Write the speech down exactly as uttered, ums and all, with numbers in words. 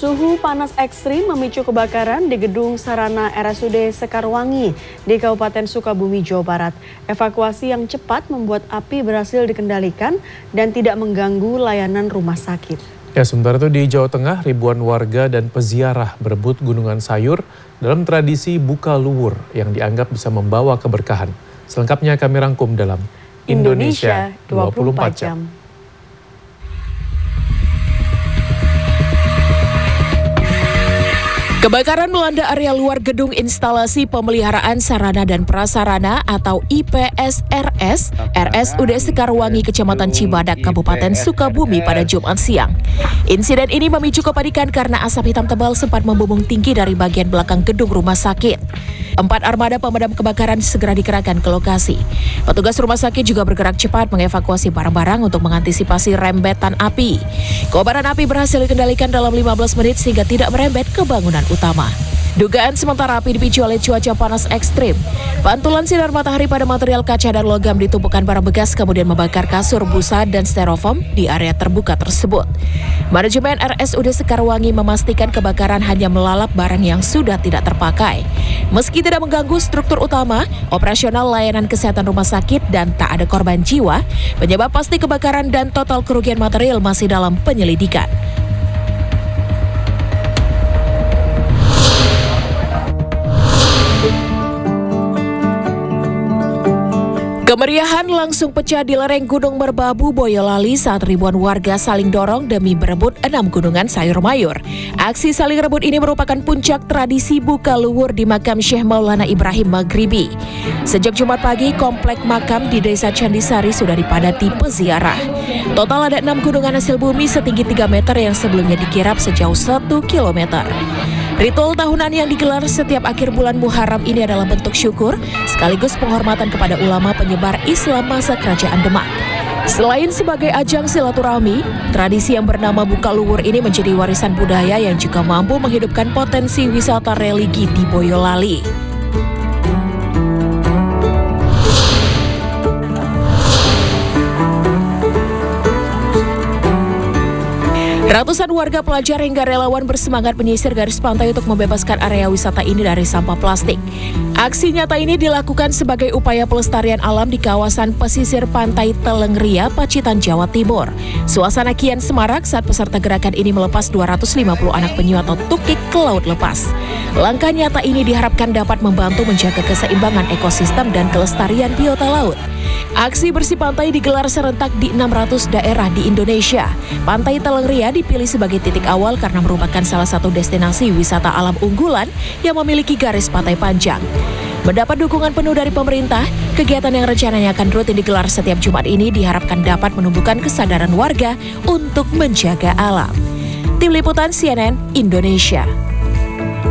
Suhu panas ekstrim memicu kebakaran di gedung sarana R S U D Sekarwangi di Kabupaten Sukabumi, Jawa Barat. Evakuasi yang cepat membuat api berhasil dikendalikan dan tidak mengganggu layanan rumah sakit. Ya, sementara itu di Jawa Tengah, ribuan warga dan peziarah berebut gunungan sayur dalam tradisi buka luwur yang dianggap bisa membawa keberkahan. Selengkapnya kami rangkum dalam Indonesia dua puluh empat jam. Kebakaran melanda area luar gedung instalasi pemeliharaan sarana dan prasarana atau I P S R S R S U D Sekarwangi, Kecamatan Cibadak, Kabupaten Sukabumi pada Jumat siang. Insiden ini memicu kepanikan karena asap hitam tebal sempat membumbung tinggi dari bagian belakang gedung rumah sakit. Empat armada pemadam kebakaran segera dikerahkan ke lokasi. Petugas rumah sakit juga bergerak cepat mengevakuasi barang-barang untuk mengantisipasi rembetan api. Kobaran api berhasil dikendalikan dalam lima belas menit sehingga tidak merembet ke bangunan utama. Dugaan sementara api dipicu oleh cuaca panas ekstrim. Pantulan sinar matahari pada material kaca dan logam di tumpukan barang bekas kemudian membakar kasur, busa, dan styrofoam di area terbuka tersebut. Manajemen R S U D Sekarwangi memastikan kebakaran hanya melalap barang yang sudah tidak terpakai. Meski tidak mengganggu struktur utama, operasional layanan kesehatan rumah sakit dan tak ada korban jiwa, penyebab pasti kebakaran dan total kerugian material masih dalam penyelidikan. Kemeriahan langsung pecah di lereng Gunung Merbabu, Boyolali saat ribuan warga saling dorong demi berebut enam gunungan sayur mayur. Aksi saling rebut ini merupakan puncak tradisi buka luwur di makam Syekh Maulana Ibrahim Maghribi. Sejak Jumat pagi, komplek makam di Desa Candisari sudah dipadati peziarah. Total ada enam gunungan hasil bumi setinggi tiga meter yang sebelumnya dikirap sejauh satu kilometer. Ritual tahunan yang digelar setiap akhir bulan Muharram ini adalah bentuk syukur sekaligus penghormatan kepada ulama penyebar Islam masa Kerajaan Demak. Selain sebagai ajang silaturahmi, tradisi yang bernama buka luwur ini menjadi warisan budaya yang juga mampu menghidupkan potensi wisata religi di Boyolali. Ratusan warga, pelajar hingga relawan bersemangat menyisir garis pantai untuk membebaskan area wisata ini dari sampah plastik. Aksi nyata ini dilakukan sebagai upaya pelestarian alam di kawasan pesisir pantai Telengria, Pacitan, Jawa Timur. Suasana kian semarak saat peserta gerakan ini melepas dua ratus lima puluh anak penyu atau tukik ke laut lepas. Langkah nyata ini diharapkan dapat membantu menjaga keseimbangan ekosistem dan kelestarian biota laut. Aksi bersih pantai digelar serentak di enam ratus daerah di Indonesia. Pantai Telengria dipilih sebagai titik awal karena merupakan salah satu destinasi wisata alam unggulan yang memiliki garis pantai panjang. Mendapat dukungan penuh dari pemerintah, kegiatan yang rencananya akan rutin digelar setiap Jumat ini diharapkan dapat menumbuhkan kesadaran warga untuk menjaga alam. Tim Liputan C N N Indonesia.